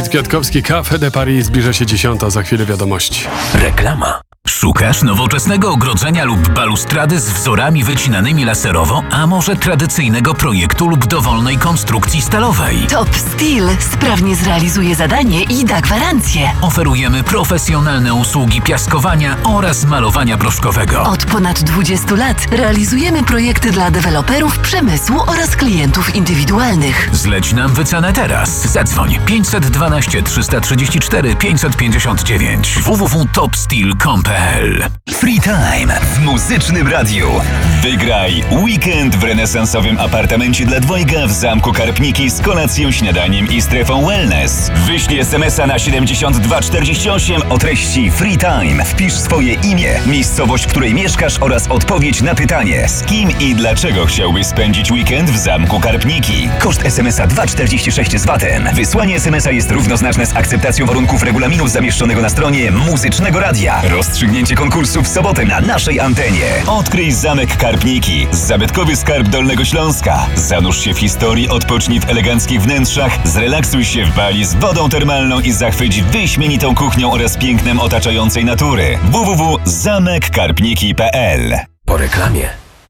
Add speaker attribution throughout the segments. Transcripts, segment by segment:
Speaker 1: Dawid Kwiatkowski, Café de Paris, zbliża się 10, za chwilę wiadomości.
Speaker 2: Reklama. Szukasz nowoczesnego ogrodzenia lub balustrady z wzorami wycinanymi laserowo, a może tradycyjnego projektu lub dowolnej konstrukcji stalowej?
Speaker 3: Top Steel sprawnie zrealizuje zadanie i da gwarancję.
Speaker 2: Oferujemy profesjonalne usługi piaskowania oraz malowania proszkowego.
Speaker 3: Od ponad 20 lat realizujemy projekty dla deweloperów, przemysłu oraz klientów indywidualnych.
Speaker 2: Zleć nam wycenę teraz. Zadzwoń 512 334 559 www.topsteel.pl.
Speaker 4: Free Time w muzycznym radiu. Wygraj weekend w renesansowym apartamencie dla dwojga w Zamku Karpniki z kolacją, śniadaniem i strefą wellness. Wyślij SMS-a na 7248 o treści Free Time. Wpisz swoje imię, miejscowość, w której mieszkasz oraz odpowiedź na pytanie, z kim i dlaczego chciałbyś spędzić weekend w Zamku Karpniki. Koszt SMS-a 2,46 z VAT-em. Wysłanie SMS-a jest równoznaczne z akceptacją warunków regulaminu zamieszczonego na stronie Muzycznego Radia. Rozstrzygnięcie konkursu w sobotę na naszej antenie. Odkryj Zamek Karpniki, zabytkowy skarb Dolnego Śląska. Zanurz się w historii, odpocznij w eleganckich wnętrzach, zrelaksuj się w bali z wodą termalną i zachwyć wyśmienitą kuchnią oraz pięknem otaczającej natury. www.zamekkarpniki.pl.
Speaker 2: Po reklamie.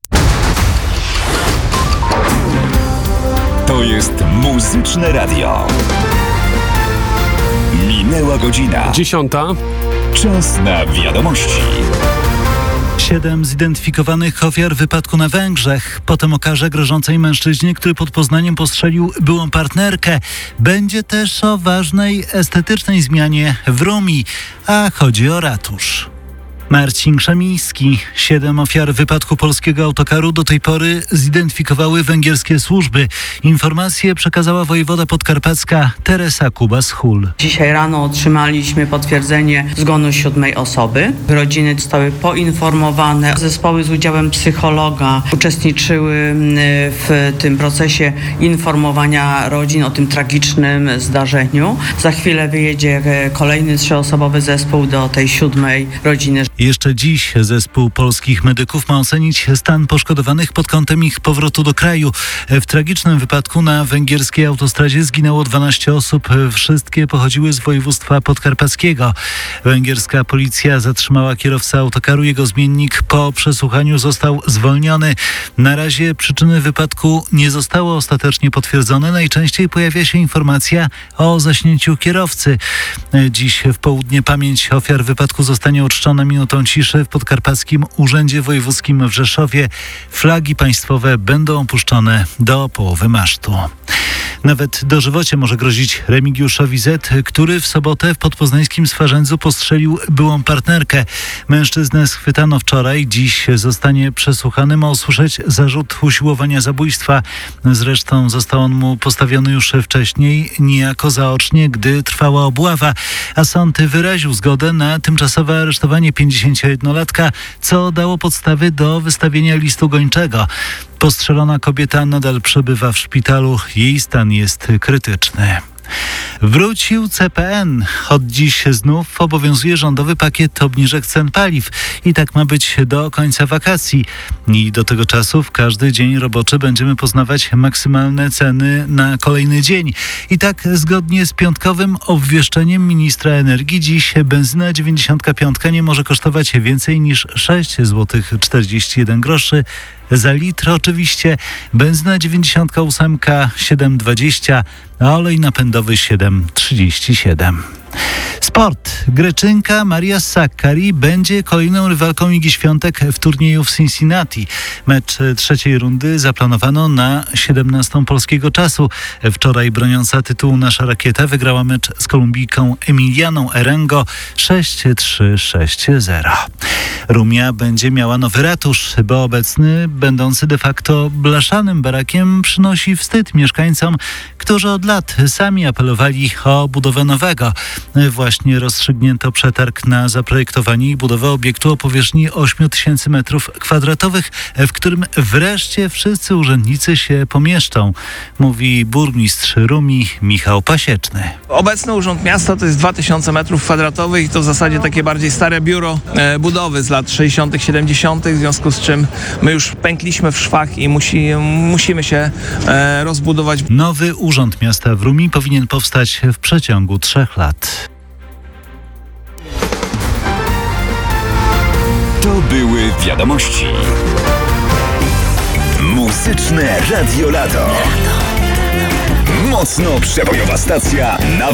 Speaker 4: To jest Muzyczne Radio. Minęła godzina.
Speaker 1: 10.
Speaker 4: Czas na wiadomości.
Speaker 5: 7 zidentyfikowanych ofiar wypadku na Węgrzech. Potem o karze grożącej mężczyźnie, który pod Poznaniem postrzelił byłą partnerkę. Będzie też o ważnej estetycznej zmianie w Rumii, a chodzi o ratusz. Marcin Krzemiński. 7 ofiar wypadku polskiego autokaru do tej pory zidentyfikowały węgierskie służby. Informacje przekazała wojewoda podkarpacka Teresa Kubas-Hul.
Speaker 6: Dzisiaj rano otrzymaliśmy potwierdzenie zgonu 7 osoby. Rodziny zostały poinformowane. Zespoły z udziałem psychologa uczestniczyły w tym procesie informowania rodzin o tym tragicznym zdarzeniu. Za chwilę wyjedzie kolejny 3-osobowy zespół do tej 7 rodziny.
Speaker 5: Jeszcze dziś zespół polskich medyków ma ocenić stan poszkodowanych pod kątem ich powrotu do kraju. W tragicznym wypadku na węgierskiej autostradzie zginęło 12 osób. Wszystkie pochodziły z województwa podkarpackiego. Węgierska policja zatrzymała kierowcę autokaru. Jego zmiennik po przesłuchaniu został zwolniony. Na razie przyczyny wypadku nie zostały ostatecznie potwierdzone. Najczęściej pojawia się informacja o zaśnięciu kierowcy. Dziś w południe pamięć ofiar wypadku zostanie uczczona minutą ciszy w Podkarpackim Urzędzie Wojewódzkim w Rzeszowie. Flagi państwowe będą opuszczone do połowy masztu. Nawet dożywocie może grozić Remigiuszowi Z., który w sobotę w podpoznańskim Swarzędzu postrzelił byłą partnerkę. Mężczyznę schwytano wczoraj, dziś zostanie przesłuchany. Ma usłyszeć zarzut usiłowania zabójstwa. Zresztą został on mu postawiony już wcześniej, niejako zaocznie, gdy trwała obława, a sąd wyraził zgodę na tymczasowe aresztowanie 51-latka, co dało podstawy do wystawienia listu gończego. Postrzelona kobieta nadal przebywa w szpitalu. Jej stan jest krytyczny. Wrócił CPN. Od dziś znów obowiązuje rządowy pakiet obniżek cen paliw. I tak ma być do końca wakacji. I do tego czasu w każdy dzień roboczy będziemy poznawać maksymalne ceny na kolejny dzień. I tak zgodnie z piątkowym obwieszczeniem ministra energii dziś benzyna 95 nie może kosztować więcej niż 6,41 zł za litr. Oczywiście benzyna 98 7,20, a olej napędowy 7,37. Sport. Greczynka Maria Sakkari będzie kolejną rywalką Igi Świątek w turnieju w Cincinnati. Mecz trzeciej rundy zaplanowano na 17 polskiego czasu. Wczoraj broniąca tytułu nasza rakieta wygrała mecz z Kolumbijką Emilianą Erengo 6-3-6-0. Rumia będzie miała nowy ratusz, bo obecny, będący de facto blaszanym barakiem, przynosi wstyd mieszkańcom, którzy od lat sami apelowali o budowę nowego. właśnie rozstrzygnięto przetarg na zaprojektowanie i budowę obiektu o powierzchni 8000 m2, w którym wreszcie wszyscy urzędnicy się pomieszczą, mówi burmistrz Rumi Michał Pasieczny.
Speaker 7: Obecny Urząd Miasta to jest 2000 m2 i to w zasadzie takie bardziej stare biuro budowy z lat 60., 70., w związku z czym my już pękliśmy w szwach i musimy się rozbudować.
Speaker 5: Nowy Urząd Miasta w Rumi powinien powstać w przeciągu 3 lat.
Speaker 4: To były wiadomości. Muzyczne Radio Lato. Mocno przebojowa stacja na